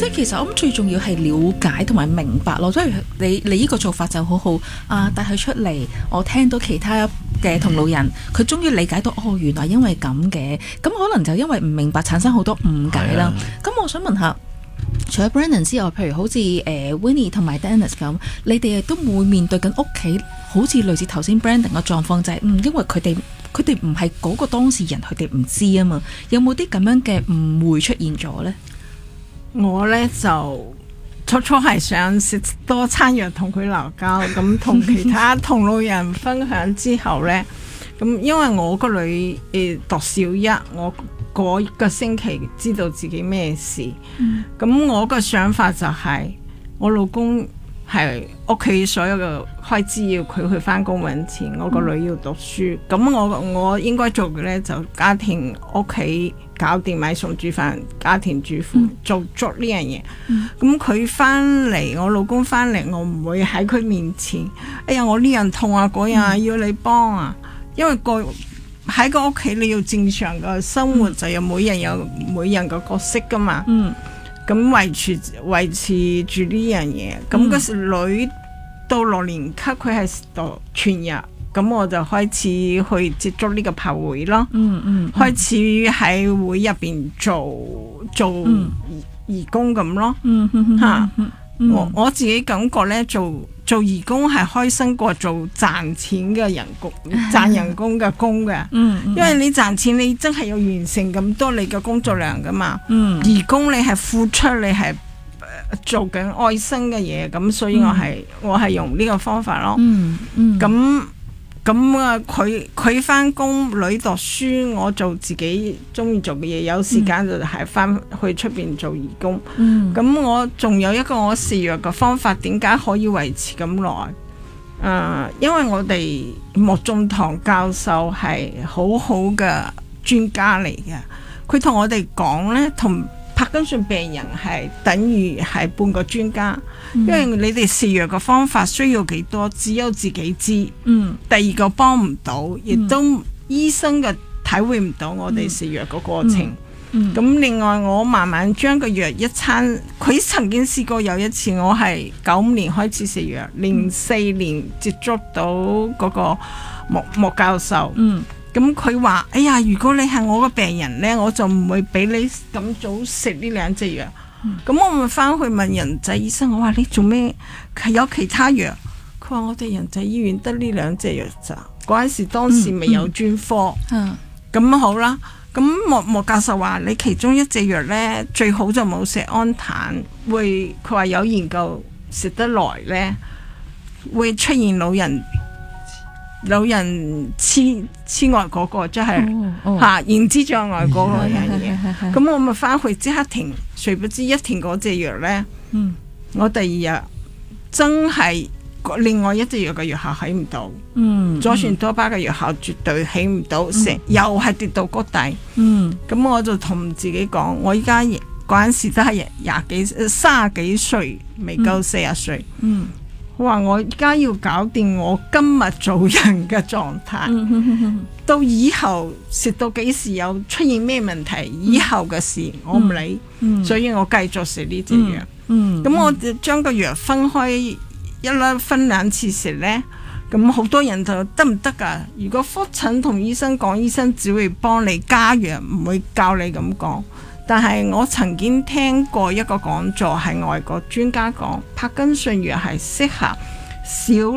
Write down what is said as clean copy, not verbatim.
以其實我諗最重要係了解同埋明白咯，即係你呢個做法就好好啊，帶佢出嚟，我聽到其他嘅同路人，佢終於理解到哦，原來因為咁嘅，咁可能就因為唔明白產生好多誤解啦。咁我想問下，除咗 Brandon 之外，譬如好似Winnie 同埋 Dennis 咁，你哋亦都會面對緊屋企好似類似頭先 Brandon 嘅狀況，就係因為佢哋唔係嗰個當事人，佢哋唔知啊嘛。有冇啲咁樣嘅誤會出現咗呢？ 我呢就初初係想食多餐藥同佢鬧交，咁同其他同路人分享之後呢，咁因為我個女讀小一，我嗰個星期知道自己咩事，咁我個想法就係我老公係屋企所有嘅開支要佢去翻工揾錢，我個女要讀書，咁我應該做嘅呢，就家庭屋企搞掂買餸煮飯，家庭主婦做足呢樣嘢。咁佢翻嚟，我老公翻嚟，我唔會喺佢面前，哎呀我呢樣痛啊，嗰樣要你幫啊，因為喺個屋企你要正常嘅生活，就有每人有每人嘅角色噶嘛。咁維持住呢樣嘢，咁個女到6年級佢係讀全日，咁我就開始去接觸呢個派會咯。開始喺會入邊做義工咁咯。我自己感覺咧，做義工係開心過做賺錢嘅人工，賺人工嘅工嘅。因為你賺錢你真係要完成咁多你嘅工作量噶嘛。義工你係付出，你係做緊愛心嘅嘢，咁所以我係用呢個方法咯。咁啊，佢翻工，女讀書，我做自己中意做嘅嘢，有時間就係翻去出邊做義工。咁我仲有一個我食藥嘅方法，點解可以維持咁耐？因為我哋莫仲堂教授係好好嘅專家嚟嘅，佢同我哋講呢，同帕金遜病人係等於係半個專家。因為你哋食藥嘅方法需要幾多，只有自己知。第二個幫唔到，亦都醫生嘅體會唔到我哋食藥嘅過程。咁另外我慢慢將個藥一餐，佢曾經試過有一次，我係95年開始食藥，04年接觸到嗰個莫教授。咁佢話：哎呀，如果你係我個病人呢，我就唔會俾你咁早食呢2隻藥。咁我咪翻去問人仔醫生，我話你做咩有其他藥？佢話我哋人仔醫院得呢2隻藥咋，嗰陣時當時未有專科。咁好啦，咁莫教授話你其中1隻藥呢，最好就冇食安坦，佢話有研究食得耐呢，會出現老人痴呆嗰個，即係認知障礙嗰個樣嘢。咁我咪翻去即刻停，誰不知一停嗰隻藥呢，我第2日真係另外1隻藥嘅藥效起唔到。左旋多巴嘅藥效絕對起唔到，又係跌到谷底。咁我就同自己講，我依家嗰陣時都係30幾歲，未夠40歲。我話我而家要搞掂我今日做人嘅狀態，到以後食到幾時有出現咩問題，以後嘅事我唔理，所以我繼續食呢隻藥。咁我將個藥分開一粒分2次食呢，咁好多人就得唔得㗎？如果覆診同醫生講，醫生只會幫你加藥，唔會教你咁講。但係我曾經聽過一個講座，係外國專家講，帕金遜藥係適合少